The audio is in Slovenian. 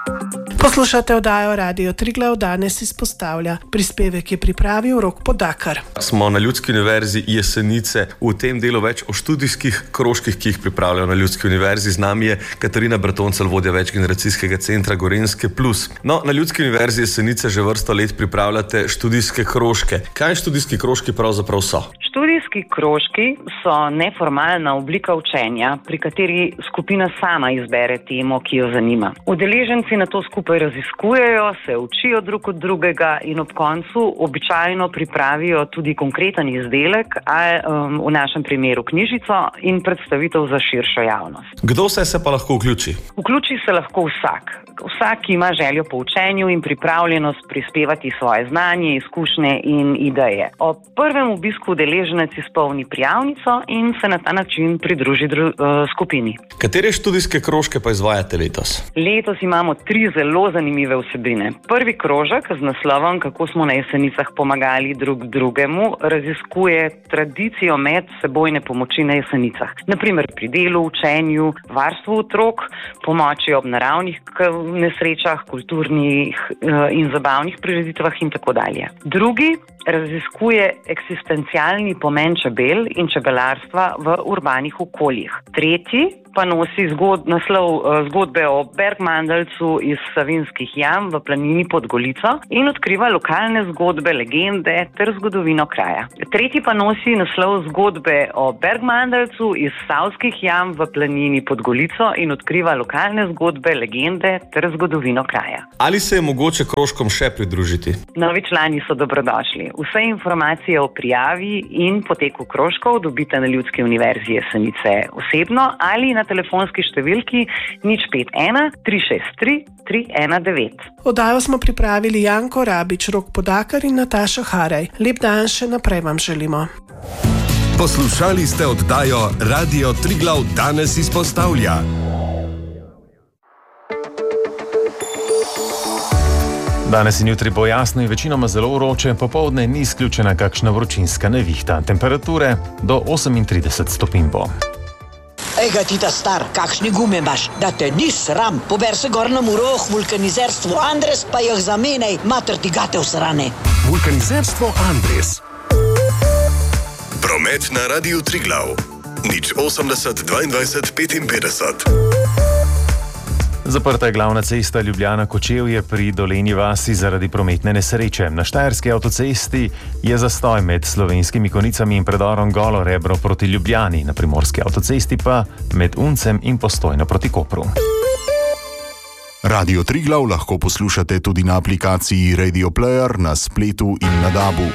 Poslušate oddajo Radio Triglav, danes izpostavlja. Prispevek je pripravil Rok Podakar. Smo na Ljudski univerzi Jesenice, v tem delu več o študijskih krožkih, ki jih pripravljajo na Ljudski univerzi. Z nami je Katarina Bratoncelj, vodja večgeneracijskega centra Gorenjske plus. No, na Ljudski univerzi Jesenice že vrsto let pripravljate študijske krožke. Kaj študijski krožki pravzaprav so? Študijski krožki so neformalna oblika učenja, pri kateri skupina sama izbere temo, ki jo zanima. Udeleženci na to skupaj raziskujejo, se učijo drug od drugega in ob koncu običajno pripravijo tudi konkreten izdelek, v našem primeru knjižico in predstavitev za širšo javnost. Kdo vse se pa lahko vključi? Vključi se lahko vsak. Vsak, ki ima željo po učenju in pripravljenost prispevati svoje znanje, izkušnje in ideje. Ob prvem obisku udeleženec izpolni prijavnico in se na ta način pridruži skupini. Katere študijske krožke pa izvajate letos? Letos imamo 3 zelo zanimive vsebine. Prvi krožek z naslovom Kako smo na Jesenicah pomagali drug drugemu raziskuje tradicijo medsebojne pomoči na Jesenicah. Naprimer pri delu, učenju, varstvu otrok, pomoči ob naravnih nesrečah, kulturnih in zabavnih prireditvah in tako dalje. Drugi raziskuje eksistencialni pomen čebel in čebelarstva v urbanih okoljih. Tretji pa nosi naslov zgodbe o Bergmandeljcu iz Savinjskih jam v planini pod Golico in odkriva lokalne zgodbe, legende ter zgodovino kraja. Tretji pa nosi naslov zgodbe o Bergmandeljcu iz Savskih jam v planini pod Golico in odkriva lokalne zgodbe, legende ter zgodovino kraja. Ali se je mogoče krožkom še pridružiti? Novi člani so dobrodošli. Vse informacije o prijavi in poteku krožkov dobite na Ljudski univerzi Jesenice osebno ali na telefonski številki 051 363 319. Oddajo smo pripravili Janko Rabič, Rok Podakar in Nataša Haraj. Lep dan še naprej vam želimo. Poslušali ste oddajo Radio Triglav danes izpostavlja. Danes in jutri bo jasno in večinoma zelo vroče, popoldne ni izključena kakšna vročinska nevihta. Temperature do 38 stopinj bo. Ejga ti ta star, kakšni gume imaš, da te ni sram, pober se gor na Muroh, vulkanizerstvo Andres, pa jih zamenej, mater ti gate vsrane. Vulkanizerstvo Andres. Promet na Radiu Triglav. 080 22 55. Zaprta je glavna cesta Ljubljana-Kočevje pri Dolenji vasi zaradi prometne nesreče. Na štajerski avtocesti je zastoj med Slovenskimi Konicami in predorom Golo Rebro proti Ljubljani, na primorski avtocesti pa med Uncem in Postojno proti Kopru. Radio Triglav lahko poslušate tudi na aplikaciji Radio Player, na spletu in na DAB-u.